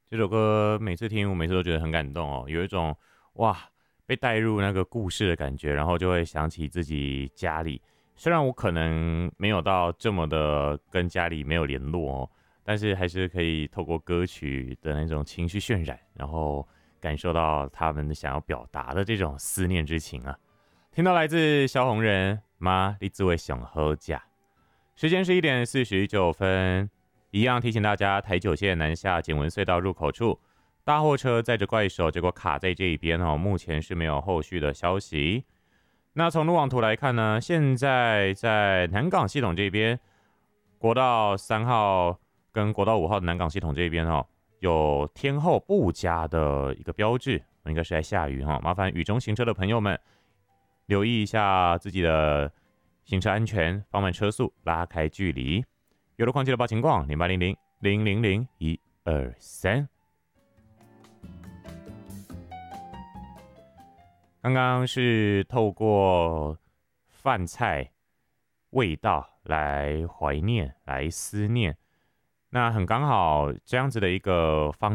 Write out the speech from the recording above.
这首歌每次听，我每次都觉得很感动哦，有一种哇被带入那个故事的感觉，然后就会想起自己家里。虽然我可能没有到这么的跟家里没有联络哦，但是还是可以透过歌曲的那种情绪渲染，然后感受到他们想要表达的这种思念之情啊。听到来自萧红人妈，你自为想喝假。时间是1:49，一样提醒大家，台九线南下简文隧道入口处，大货车载着怪手，结果卡在这一边哦，目前是没有后续的消息。那从路网图来看呢，现在在南港系统这边，国道3号跟国道5号的南港系统这边哦，有天后不佳的一个标志，应该是在下雨哈，麻烦雨中行车的朋友们留意一下自己的行车安全，放慢车速，拉开距离。有了矿机的报情况0800000123。刚刚是透过饭菜味道来怀念，来思念，那很刚好这样子的一个方